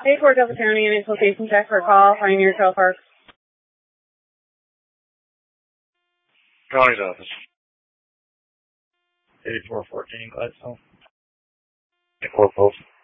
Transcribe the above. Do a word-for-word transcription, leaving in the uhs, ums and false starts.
Hey, Fort Delta County, and its location check for a call Pioneer Trail Park. County's office. eighty-four fourteen Gladstone. eighty-four post.